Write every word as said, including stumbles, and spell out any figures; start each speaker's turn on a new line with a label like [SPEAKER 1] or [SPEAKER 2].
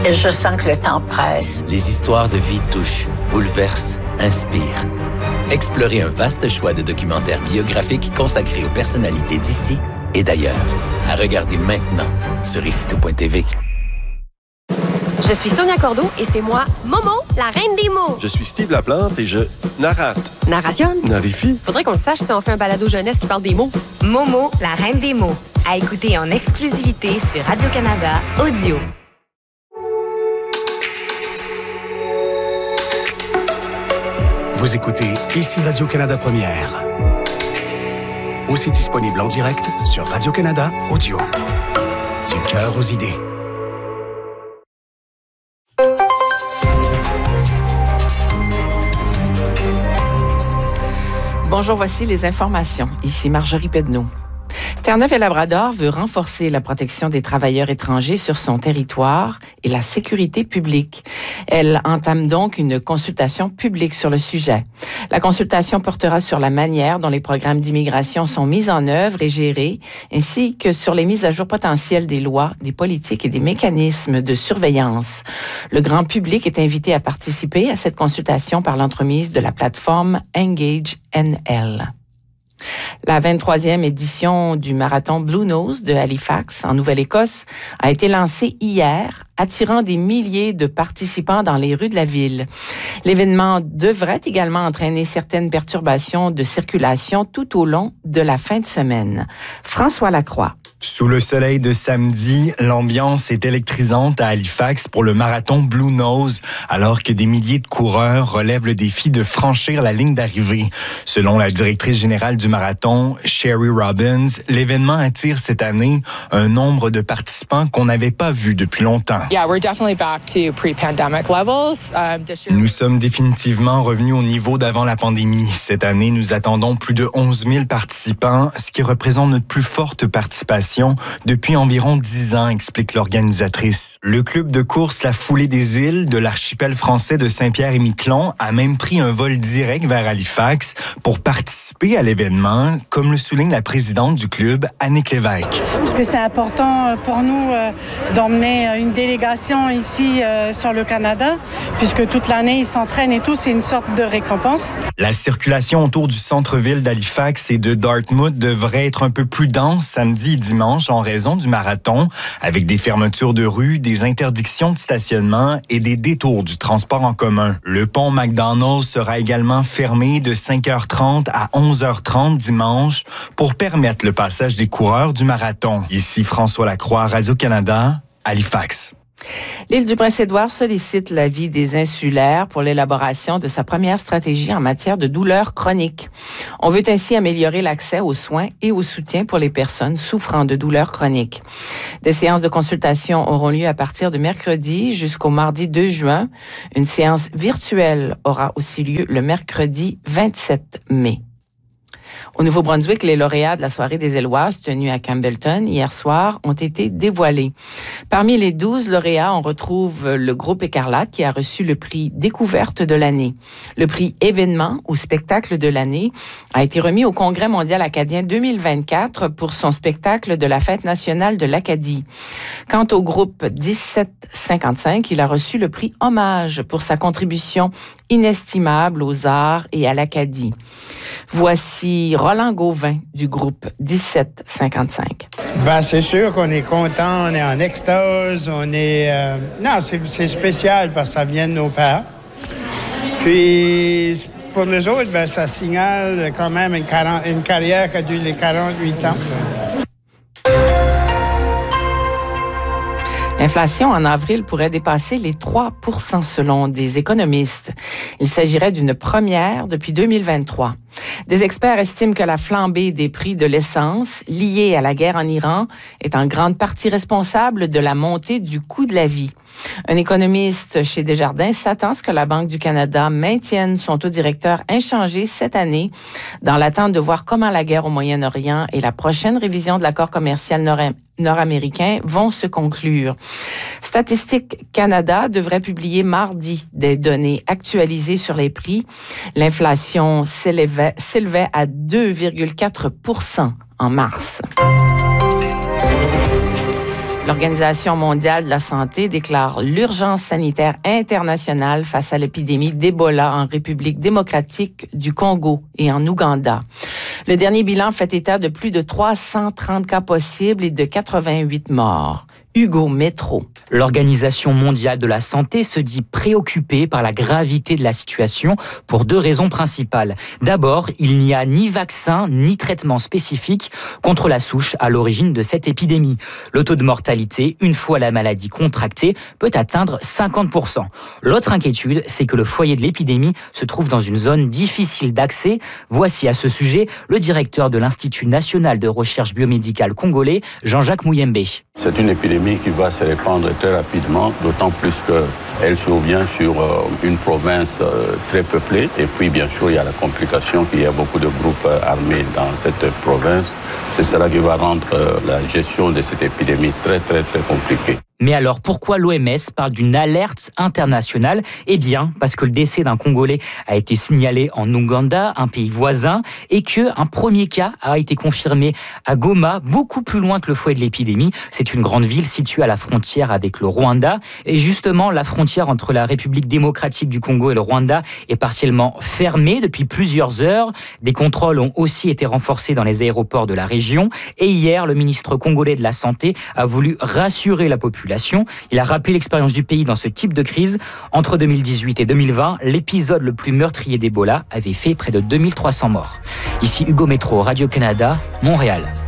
[SPEAKER 1] Et je sens que le temps presse.
[SPEAKER 2] Les histoires de vie touchent, bouleversent, inspirent. Explorez un vaste choix de documentaires biographiques consacrés aux personnalités d'ici et d'ailleurs. À regarder maintenant sur ici tout point t v.
[SPEAKER 3] Je suis Sonia Cordeau et c'est moi, Momo, la reine des mots.
[SPEAKER 4] Je suis Steve Laplante et je narrate.
[SPEAKER 3] Narration.
[SPEAKER 4] Narifie.
[SPEAKER 3] Faudrait qu'on le sache si on fait un balado jeunesse qui parle des mots.
[SPEAKER 5] Momo, la reine des mots. À écouter en exclusivité sur Radio-Canada Audio.
[SPEAKER 6] Vous écoutez Ici Radio-Canada Première. Aussi disponible en direct sur Radio-Canada Audio. Du cœur aux idées.
[SPEAKER 7] Bonjour, voici les informations. Ici Marjorie Pedneau. Terre-Neuve et Labrador veut renforcer la protection des travailleurs étrangers sur son territoire et la sécurité publique. Elle entame donc une consultation publique sur le sujet. La consultation portera sur la manière dont les programmes d'immigration sont mis en œuvre et gérés, ainsi que sur les mises à jour potentielles des lois, des politiques et des mécanismes de surveillance. Le grand public est invité à participer à cette consultation par l'entremise de la plateforme Engage N L. La vingt-troisième édition du marathon Blue Nose de Halifax, en Nouvelle-Écosse, a été lancée hier, attirant des milliers de participants dans les rues de la ville. L'événement devrait également entraîner certaines perturbations de circulation tout au long de la fin de semaine. François Lacroix.
[SPEAKER 8] Sous le soleil de samedi, l'ambiance est électrisante à Halifax pour le marathon Blue Nose, alors que des milliers de coureurs relèvent le défi de franchir la ligne d'arrivée. Selon la directrice générale du marathon, Sherry Robbins, l'événement attire cette année un nombre de participants qu'on n'avait pas vu depuis longtemps.
[SPEAKER 9] Yeah, we're definitely back to pre-pandemic levels. Um, this year...
[SPEAKER 8] Nous sommes définitivement revenus au niveau d'avant la pandémie. Cette année, nous attendons plus de onze mille participants, ce qui représente notre plus forte participation depuis environ dix ans, explique l'organisatrice. Le club de course La Foulée des Îles de l'archipel français de Saint-Pierre-et-Miquelon a même pris un vol direct vers Halifax pour participer à l'événement, comme le souligne la présidente du club, Annick Lévesque.
[SPEAKER 10] Parce que c'est important pour nous euh, d'emmener une délégation ici euh, sur le Canada, puisque toute l'année ils s'entraînent et tout, c'est une sorte de récompense.
[SPEAKER 8] La circulation autour du centre-ville d'Halifax et de Dartmouth devrait être un peu plus dense samedi et dimanche en raison du marathon, avec des fermetures de rues, des interdictions de stationnement et des détours du transport en commun. Le pont McDonald sera également fermé de cinq heures trente à onze heures trente dimanche pour permettre le passage des coureurs du marathon. Ici François Lacroix, Radio-Canada, Halifax.
[SPEAKER 7] L'île du Prince-Édouard sollicite l'avis des insulaires pour l'élaboration de sa première stratégie en matière de douleurs chroniques. On veut ainsi améliorer l'accès aux soins et au soutien pour les personnes souffrant de douleurs chroniques. Des séances de consultation auront lieu à partir de mercredi jusqu'au mardi deux juin. Une séance virtuelle aura aussi lieu le mercredi vingt-sept mai. Au Nouveau-Brunswick, les lauréats de la soirée des Éloises tenue à Campbellton hier soir ont été dévoilés. Parmi les douze lauréats, on retrouve le groupe Écarlate qui a reçu le prix Découverte de l'année. Le prix Événement ou Spectacle de l'année a été remis au Congrès mondial acadien deux mille vingt-quatre pour son spectacle de la Fête nationale de l'Acadie. Quant au groupe dix-sept cinquante-cinq, il a reçu le prix Hommage pour sa contribution inestimable aux arts et à l'Acadie. Voici Roland Gauvin du groupe dix-sept cinquante-cinq.
[SPEAKER 11] Ben, c'est sûr qu'on est content, on est en extase, on est... Euh... Non, c'est, c'est spécial parce que ça vient de nos pères. Puis, pour nous autres, ben, ça signale quand même une, quarante, une carrière qui a duré quarante-huit ans.
[SPEAKER 7] L'inflation en avril pourrait dépasser les trois pour cent selon des économistes. Il s'agirait d'une première depuis deux mille vingt-trois. Des experts estiment que la flambée des prix de l'essence liée à la guerre en Iran est en grande partie responsable de la montée du coût de la vie. Un économiste chez Desjardins s'attend à ce que la Banque du Canada maintienne son taux directeur inchangé cette année dans l'attente de voir comment la guerre au Moyen-Orient et la prochaine révision de l'accord commercial nord- nord-américain vont se conclure. Statistique Canada devrait publier mardi des données actualisées sur les prix. L'inflation s'élevait, s'élevait à deux virgule quatre pour cent en mars. L'Organisation mondiale de la santé déclare l'urgence sanitaire internationale face à l'épidémie d'Ebola en République démocratique du Congo et en Ouganda. Le dernier bilan fait état de plus de trois cent trente cas possibles et de quatre-vingt-huit morts. Hugo Métro.
[SPEAKER 12] L'Organisation mondiale de la santé se dit préoccupée par la gravité de la situation pour deux raisons principales. D'abord, il n'y a ni vaccin ni traitement spécifique contre la souche à l'origine de cette épidémie. Le taux de mortalité, une fois la maladie contractée, peut atteindre cinquante pour cent. L'autre inquiétude, c'est que le foyer de l'épidémie se trouve dans une zone difficile d'accès. Voici à ce sujet le directeur de l'Institut national de recherche biomédicale congolais, Jean-Jacques Mouyembe.
[SPEAKER 13] C'est une épidémie qui va se répandre très rapidement, d'autant plus qu'elle survient sur une province très peuplée. Et puis, bien sûr, il y a la complication qu'il y a beaucoup de groupes armés dans cette province. C'est cela qui va rendre la gestion de cette épidémie très, très, très compliquée.
[SPEAKER 12] Mais alors, pourquoi l'O M S parle d'une alerte internationale ? Eh bien, parce que le décès d'un Congolais a été signalé en Ouganda, un pays voisin, et qu'un premier cas a été confirmé à Goma, beaucoup plus loin que le foyer de l'épidémie. C'est une grande ville située à la frontière avec le Rwanda. Et justement, la frontière entre la République démocratique du Congo et le Rwanda est partiellement fermée depuis plusieurs heures. Des contrôles ont aussi été renforcés dans les aéroports de la région. Et hier, le ministre congolais de la Santé a voulu rassurer la population. Il a rappelé l'expérience du pays dans ce type de crise. Entre deux mille dix-huit et deux mille vingt, l'épisode le plus meurtrier d'Ebola avait fait près de deux mille trois cents morts. Ici Hugo Métro, Radio-Canada, Montréal.